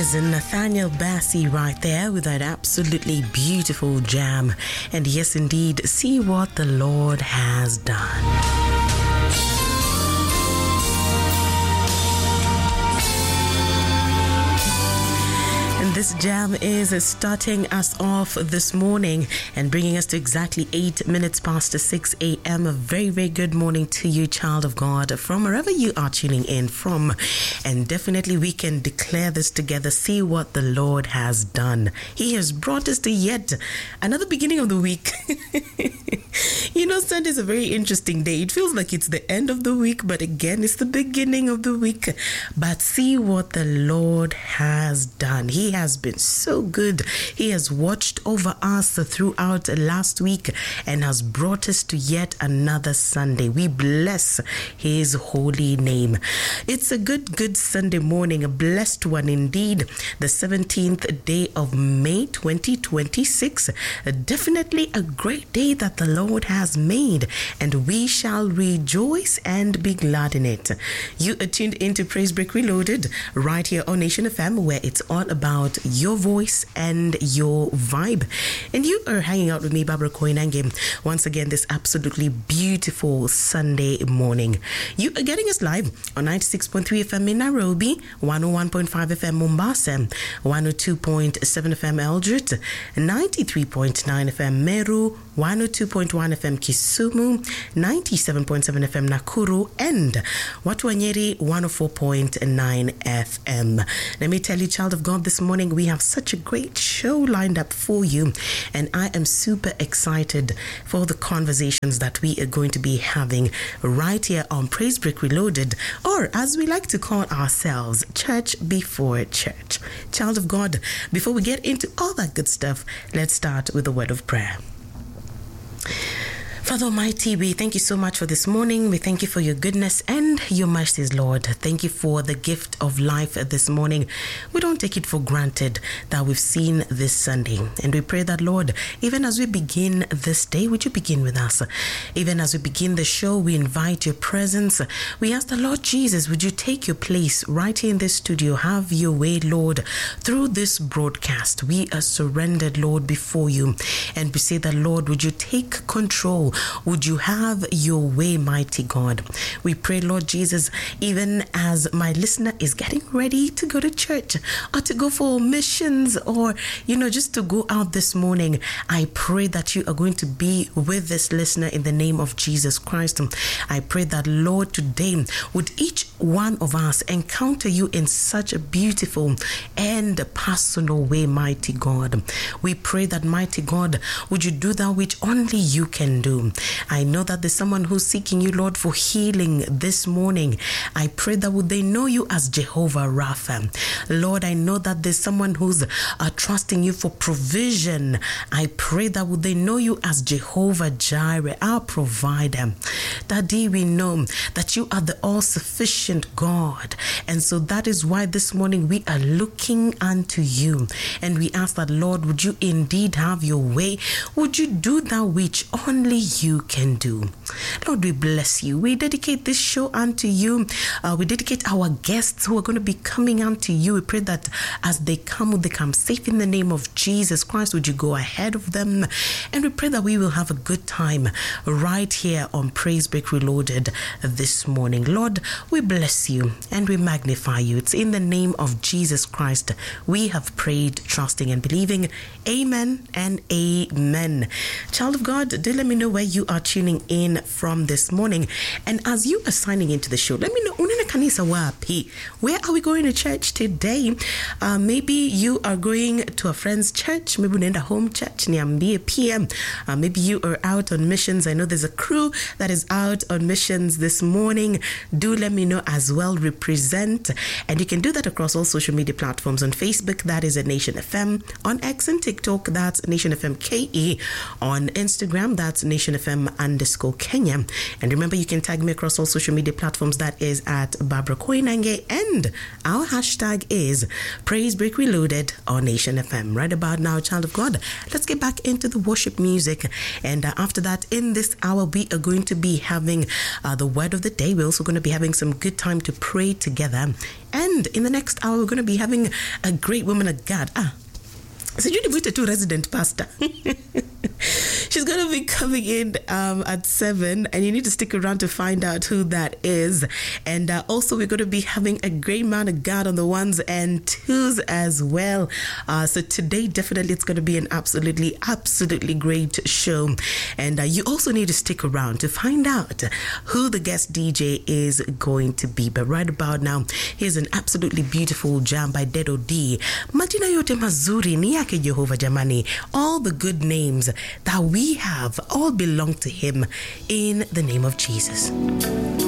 is Nathaniel Bassey right there with that absolutely beautiful jam. And yes, indeed, see what the Lord has done. This jam is starting us off this morning and bringing us to exactly 8 minutes past 6 a.m. A very, very good morning to you, child of God, from wherever you are tuning in from. And definitely we can declare this together. See what the Lord has done. He has brought us to yet another beginning of the week. You know, Sunday is a very interesting day. It feels like it's the end of the week, but again, it's the beginning of the week. But see what the Lord has done. He has been so good. He has watched over us throughout last week and has brought us to yet another Sunday. We bless His holy name. It's a good Sunday morning, a blessed one indeed. The 17th day of May 2026. Definitely a great day that the Lord has made, and we shall rejoice and be glad in it. You are tuned into Praise Break Reloaded right here on Nation FM, where it's all about your voice and your vibe. And you are hanging out with me, Barbara Koinange, once again this absolutely beautiful Sunday morning. You are getting us live on 96.3 FM in Nairobi, 101.5 FM Mombasa, 102.7 FM Eldred, 93.9 FM Meru, 102.1 FM Kisumu, 97.7 FM Nakuru, and Watu wa Nyeri 104.9 FM. Let me tell you, child of God, this morning we have such a great show lined up for you, and I am super excited for the conversations that we are going to be having right here on Praise Break Reloaded, or as we like to call ourselves, Church Before Church. Child of God, before we get into all that good stuff, let's start with a word of prayer. Father Almighty, we thank you so much for this morning. We thank you for your goodness and your mercies, Lord. Thank you for the gift of life this morning. We don't take it for granted that we've seen this Sunday. And we pray that, Lord, even as we begin this day, would you begin with us? Even as we begin the show, we invite your presence. We ask the Lord Jesus, would you take your place right here in this studio? Have your way, Lord, through this broadcast. We are surrendered, Lord, before you. And we say that, Lord, would you take control? Would you have your way, mighty God? We pray, Lord Jesus, even as my listener is getting ready to go to church or to go for missions or, just to go out this morning, I pray that you are going to be with this listener in the name of Jesus Christ. I pray that, Lord, today would each one of us encounter you in such a beautiful and personal way, mighty God. We pray that, mighty God, would you do that which only you can do. I know that there's someone who's seeking you, Lord, for healing this morning. I pray that would they know you as Jehovah Rapha. Lord, I know that there's someone who's trusting you for provision. I pray that would they know you as Jehovah Jireh, our provider. Daddy, we know that you are the all-sufficient God. And so that is why this morning we are looking unto you. And we ask that, Lord, would you indeed have your way? Would you do that which only you can do? Lord, we bless you. We dedicate this show unto you. We dedicate our guests who are going to be coming unto you. We pray that as they come safe in the name of Jesus Christ. Would you go ahead of them? And we pray that we will have a good time right here on Praise Break Reloaded this morning. Lord, we bless you and we magnify you. It's in the name of Jesus Christ we have prayed, trusting and believing. Amen and amen. Child of God, do let me know where you are tuning in from this morning. And as you are signing into the show, let me know, where are we going to church today? Maybe you are going to a friend's church, maybe unaenda home church, niambie pia. Maybe you are out on missions. I know there's a crew that is out on missions this morning. Do let me know as well, represent. And you can do that across all social media platforms. On Facebook, that is at Nation FM. On X and TikTok, that's Nation FM KE. On Instagram, that's Nation @NationFM_Kenya. And remember, you can tag me across all social media platforms. That is at Barbara Koinange. And our hashtag is Praise Break Reloaded on Nation FM. Right about now, child of God, let's get back into the worship music. And after that, in this hour, we are going to be having the word of the day. We're also going to be having some good time to pray together. And in the next hour, we're going to be having a great woman of God. So you devoted to resident pastor. She's going to be coming in at 7, and you need to stick around to find out who that is. And also, we're going to be having a great man of God on the ones and twos as well. So today, definitely, it's going to be an absolutely great show. And you also need to stick around to find out who the guest DJ is going to be. But right about now, here's an absolutely beautiful jam by Dedo D. Majina yote mazuri ni yake Jehovah jamani. All the good names that we have all belong to him in the name of Jesus.